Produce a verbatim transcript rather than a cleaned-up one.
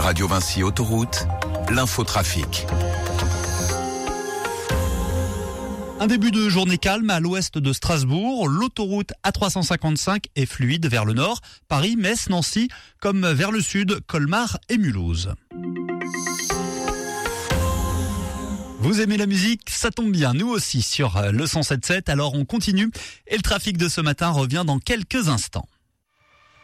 Radio Vinci Autoroute, l'infotrafic. Un début de journée calme à l'ouest de Strasbourg. L'autoroute A trois cent cinquante-cinq est fluide vers le nord, Paris, Metz, Nancy, comme vers le sud, Colmar et Mulhouse. Vous aimez la musique? Ça tombe bien, nous aussi sur le cent sept virgule sept, alors on continue. Et le trafic de ce matin revient dans quelques instants.